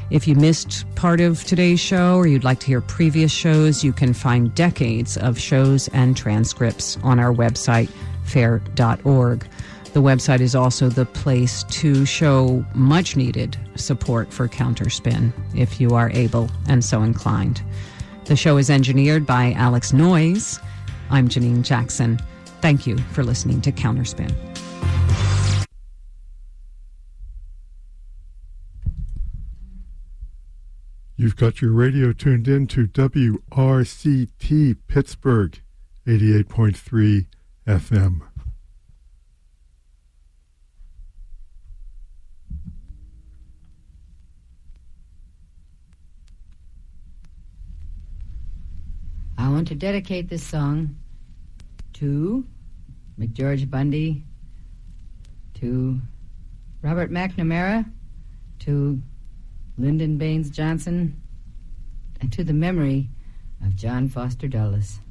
If you missed part of today's show or you'd like to hear previous shows, you can find decades of shows and transcripts on our website, fair.org. The website is also the place to show much needed support for Counterspin, if you are able and so inclined. The show is engineered by Alex Noyes. I'm Janine Jackson. Thank you for listening to Counterspin. You've got your radio tuned in to WRCT Pittsburgh, 88.3 FM. I want to dedicate this song to McGeorge Bundy, to Robert McNamara, to Lyndon Baines Johnson, and to the memory of John Foster Dulles.